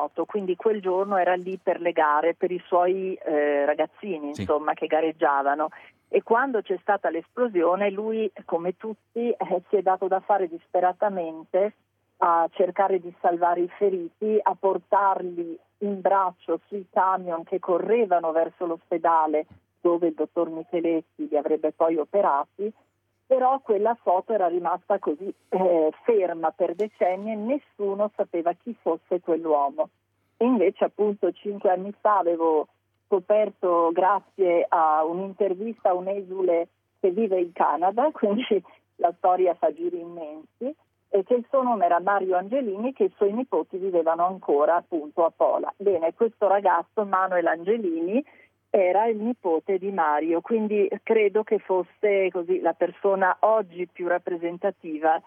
moto, quindi quel giorno era lì per le gare, per i suoi ragazzini, Sì. insomma, che gareggiavano. E quando c'è stata l'esplosione, lui, come tutti, si è dato da fare disperatamente a cercare di salvare i feriti, a portarli in braccio sui camion che correvano verso l'ospedale dove il dottor Micheletti li avrebbe poi operati, però quella foto era rimasta così ferma per decenni e nessuno sapeva chi fosse quell'uomo. E invece appunto 5 anni fa avevo scoperto, grazie a un'intervista a un esule che vive in Canada, quindi la storia fa giri immensi, e che il suo nome era Mario Angelini, che i suoi nipoti vivevano ancora appunto a Pola. Bene, questo ragazzo, Manuel Angelini, era il nipote di Mario, quindi credo che fosse così la persona oggi più rappresentativa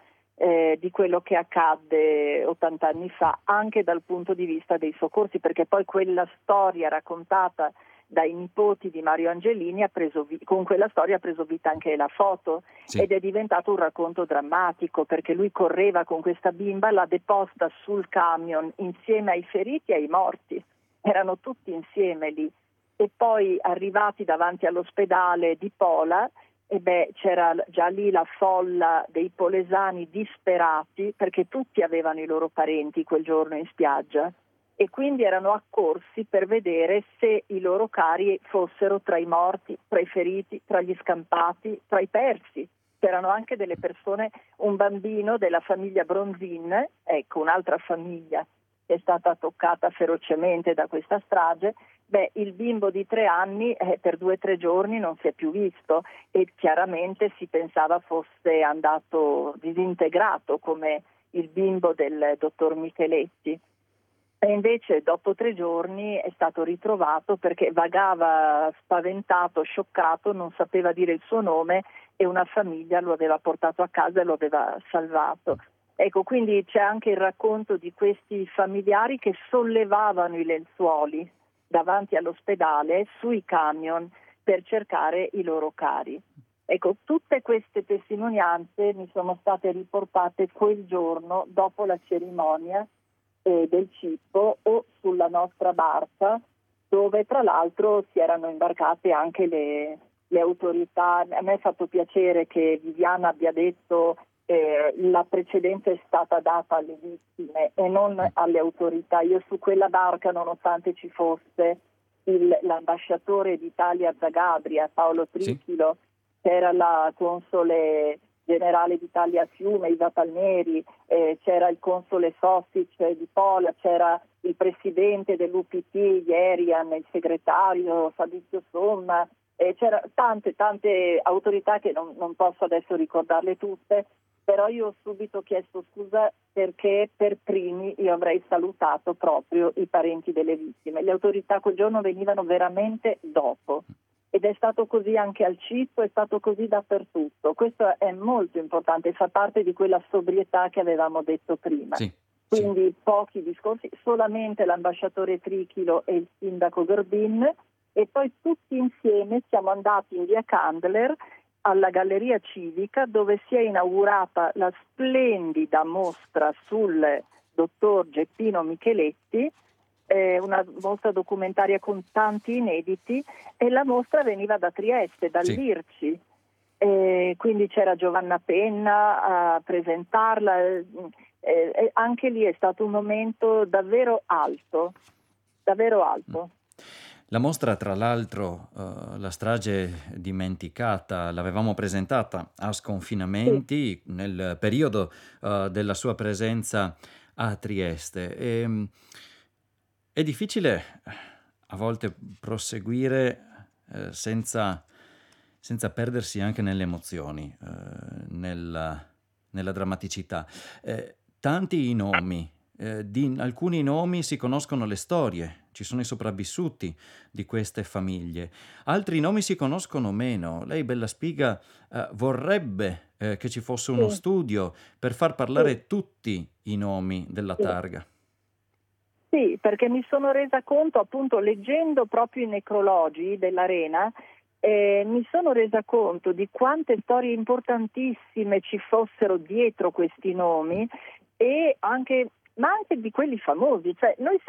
di quello che accadde 80 anni fa, anche dal punto di vista dei soccorsi, perché poi quella storia raccontata dai nipoti di Mario Angelini con quella storia ha preso vita anche la foto, Sì. ed è diventato un racconto drammatico, perché lui correva con questa bimba, l'ha deposta sul camion insieme ai feriti e ai morti, erano tutti insieme lì, e poi arrivati davanti all'ospedale di Pola, c'era già lì la folla dei polesani disperati, perché tutti avevano i loro parenti quel giorno in spiaggia, e quindi erano accorsi per vedere se i loro cari fossero tra i morti, tra i feriti, tra gli scampati, tra i persi. C'erano anche delle persone, un bambino della famiglia Bronzin, ecco un'altra famiglia che è stata toccata ferocemente da questa strage. Il bimbo di 3 anni per 2 o 3 giorni non si è più visto, e chiaramente si pensava fosse andato disintegrato come il bimbo del dottor Micheletti. E invece dopo 3 giorni è stato ritrovato perché vagava spaventato, scioccato, non sapeva dire il suo nome, e una famiglia lo aveva portato a casa e lo aveva salvato. Ecco, quindi c'è anche il racconto di questi familiari che sollevavano i lenzuoli davanti all'ospedale sui camion per cercare i loro cari. Ecco, tutte queste testimonianze mi sono state riportate quel giorno dopo la cerimonia del cippo, o sulla nostra barca, dove tra l'altro si erano imbarcate anche le autorità. A me è fatto piacere che Viviana abbia detto la precedenza è stata data alle vittime e non alle autorità. Io su quella barca, nonostante ci fosse l'ambasciatore d'Italia a Zagabria, Paolo Sì. Trichilo, c'era la console generale d'Italia a Fiume, Iva Palmieri, c'era il console Sosic di Pola, c'era il presidente dell'UPT, Ierian, il segretario Fabrizio Somma, c'era tante autorità che non posso adesso ricordarle tutte, però io ho subito chiesto scusa perché per primi io avrei salutato proprio i parenti delle vittime. Le autorità quel giorno venivano veramente dopo. Ed è stato così anche al Cippo, è stato così dappertutto. Questo è molto importante, fa parte di quella sobrietà che avevamo detto prima. Sì. Quindi pochi discorsi, solamente l'ambasciatore Trichilo e il sindaco Gorbin, e poi tutti insieme siamo andati in via Candler alla Galleria Civica, dove si è inaugurata la splendida mostra sul dottor Geppino Micheletti, una mostra documentaria con tanti inediti, e la mostra veniva da Trieste, dall'IRCI. Quindi c'era Giovanna Penna a presentarla, anche lì è stato un momento davvero alto. La mostra, tra l'altro, La strage dimenticata, l'avevamo presentata a Sconfinamenti nel periodo della sua presenza a Trieste. È difficile a volte proseguire senza perdersi anche nelle emozioni, nella drammaticità. Tanti i nomi, di alcuni nomi si conoscono le storie, ci sono i sopravvissuti di queste famiglie, altri nomi si conoscono meno. Lei, Bella Spiga, vorrebbe che ci fosse uno studio per far parlare tutti i nomi della targa. Sì, perché mi sono resa conto, appunto, leggendo proprio i necrologi dell'Arena, mi sono resa conto di quante storie importantissime ci fossero dietro questi nomi, e anche, ma anche di quelli famosi. Cioè, noi